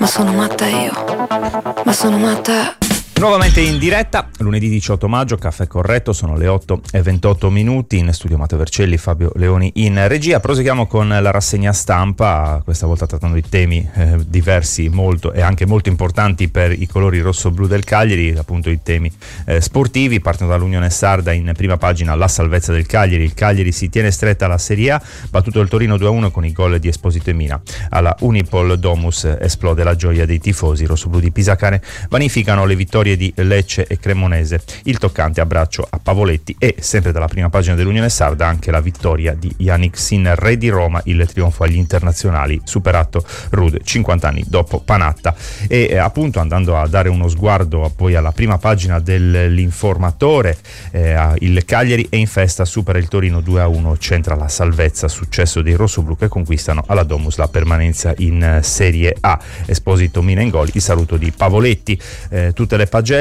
Ma sono matta io, ma sono matta. Nuovamente in diretta, lunedì 18 maggio, Caffè Corretto, sono le 8:28, in studio Matteo Vercelli, Fabio Leoni in regia. Proseguiamo con la rassegna stampa, questa volta trattando di temi diversi molto e anche molto importanti per i colori rosso-blu del Cagliari, appunto i temi sportivi. Partono dall'Unione Sarda, in prima pagina la salvezza del Cagliari. Il Cagliari si tiene stretta alla Serie A, battuto il Torino 2-1 con i gol di Esposito e Mina. Alla Unipol Domus esplode la gioia dei tifosi. I rossoblu di Pisacane vanificano le vittorie di Lecce e Cremonese, il toccante abbraccio a Pavoletti e, sempre dalla prima pagina dell'Unione Sarda, anche la vittoria di Yannick Sinner, re di Roma, il trionfo agli internazionali, superato Ruud 50 anni dopo Panatta. E appunto, andando a dare uno sguardo poi alla prima pagina dell'Informatore, il Cagliari è in festa, supera il Torino 2-1, centra la salvezza, successo dei rossoblu che conquistano alla Domus la permanenza in Serie A. Esposito, Mina in gol, il saluto di Pavoletti. Tutte le pagelle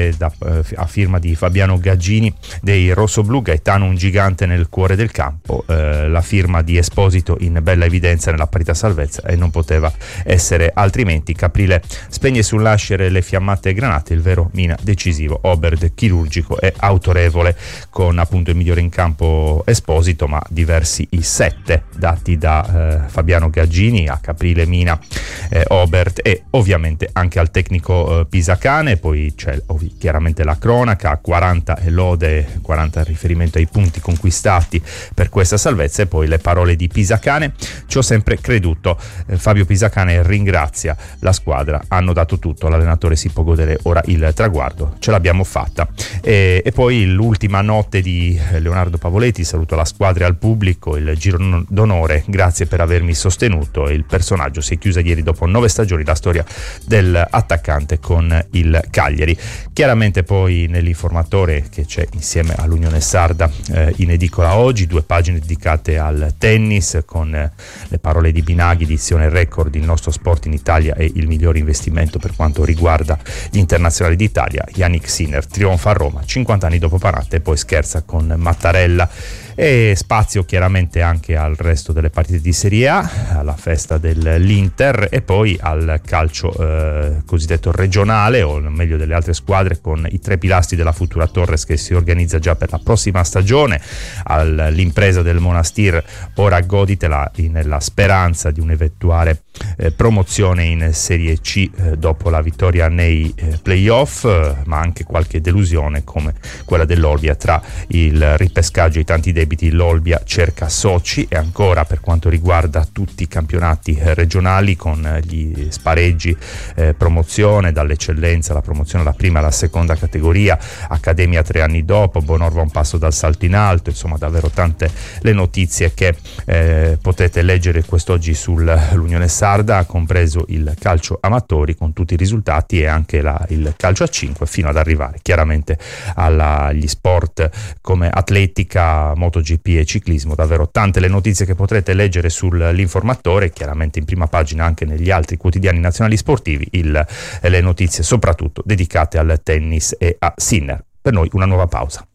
a firma di Fabiano Gaggini dei rossoblu. Gaetano un gigante nel cuore del campo, la firma di Esposito in bella evidenza nella parità salvezza, e non poteva essere altrimenti. Caprile spegne sul nascere le fiammate granate, il vero Mina decisivo, Oberd chirurgico e autorevole, con appunto il migliore in campo Esposito, ma diversi i 7 dati da Fabiano Gaggini a Caprile, Mina, Oberd e ovviamente anche al tecnico Pisacane. Poi c'è chiaramente la cronaca, 40 lode, 40 riferimento ai punti conquistati per questa salvezza, e poi le parole di Pisacane: ci ho sempre creduto. Fabio Pisacane ringrazia la squadra, hanno dato tutto, l'allenatore si può godere ora il traguardo, ce l'abbiamo fatta. E poi l'ultima notte di Leonardo Pavoletti: saluto la squadra e al pubblico, il giro d'onore, grazie per avermi sostenuto. Il personaggio si è chiusa ieri dopo 9 stagioni, la storia dell'attaccante con il Cagliari. Chiaramente poi nell'Informatore, che c'è insieme all'Unione Sarda in edicola oggi, 2 pagine dedicate al tennis con le parole di Binaghi, edizione record, il nostro sport in Italia è il miglior investimento per quanto riguarda gli internazionali d'Italia. Yannick Sinner trionfa a Roma 50 anni dopo Panatta e poi scherza con Mattarella. E spazio chiaramente anche al resto delle partite di Serie A, alla festa dell'Inter e poi al calcio cosiddetto regionale, o meglio delle altre squadre, con i 3 pilastri della futura Torres che si organizza già per la prossima stagione. All'impresa del Monastir, ora goditela nella speranza di un'eventuale promozione in Serie C dopo la vittoria nei playoff, ma anche qualche delusione come quella dell'Olbia tra il ripescaggio e i tanti debiti. L'Olbia cerca soci, e ancora per quanto riguarda tutti i campionati regionali, con gli spareggi, promozione dall'eccellenza, la promozione alla prima e alla seconda categoria, Accademia 3 anni dopo, Bonorva un passo dal salto in alto, insomma davvero tante le notizie che potete leggere quest'oggi sull'Unione Sarda, compreso il calcio amatori con tutti i risultati, e anche il calcio a 5, fino ad arrivare chiaramente agli sport come atletica, MotoGP e ciclismo. Davvero tante le notizie che potrete leggere sull'Informatore, chiaramente in prima pagina anche negli altri quotidiani nazionali sportivi, le notizie soprattutto dedicate al tennis e a Sinner. Per noi una nuova pausa.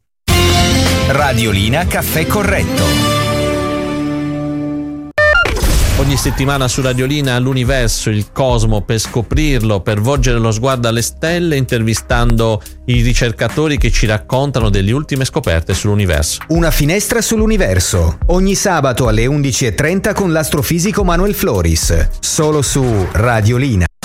Radiolina Caffè Corretto. Ogni settimana su Radiolina l'universo, il cosmo, per scoprirlo, per volgere lo sguardo alle stelle, intervistando i ricercatori che ci raccontano delle ultime scoperte sull'universo. Una finestra sull'universo, ogni sabato alle 11:30 con l'astrofisico Manuel Floris, solo su Radiolina.